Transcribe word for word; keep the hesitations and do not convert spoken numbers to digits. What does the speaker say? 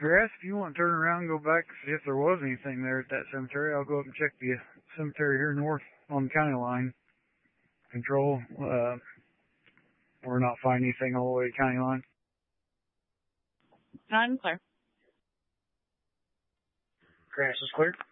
grass. If you want to turn around and go back and see if there was anything there at that cemetery, I'll go up and check the cemetery here north on the county line. Control, uh, we're not finding anything all the way to county line. Not clear. Grass is clear.